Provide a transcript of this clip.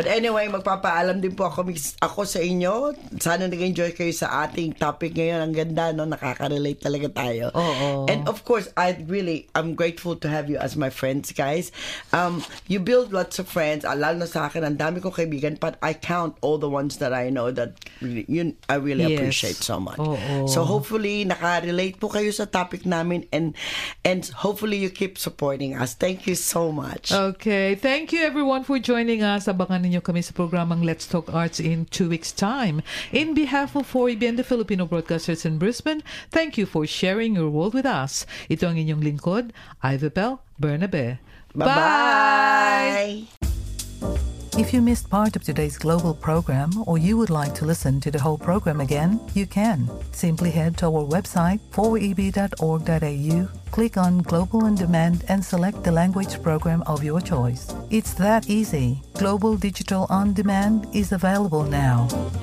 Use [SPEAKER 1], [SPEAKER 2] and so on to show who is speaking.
[SPEAKER 1] But anyway, magpapaalam din po ako sa inyo. Sana nag-enjoy kayo sa ating topic ngayon. Ang ganda, no? Nakaka-relate talaga tayo. And of course, I'm grateful to have you as my friends, guys. You build lots of friends. Lalo na sa akin, ang dami kong kaibigan, but I count all the ones that I know that I really appreciate so much. So hopefully, nakarelate po kayo sa topic namin, and hopefully you keep supporting us. Thank you so much.
[SPEAKER 2] Okay. Thank you everyone for joining us. Abangan ninyo kami sa programang Let's Talk Arts in 2 weeks' time. In behalf of 4EB and the Filipino Broadcasters in Brisbane, thank you for sharing your world with us. Ito ang inyong lingkod, Ivabel Bernabe.
[SPEAKER 1] Bye-bye!
[SPEAKER 3] If you missed part of today's global program or you would like to listen to the whole program again, you can. Simply head to our website 4eb.org.au, click on Global On Demand and select the language program of your choice. It's that easy. Global Digital On Demand is available now.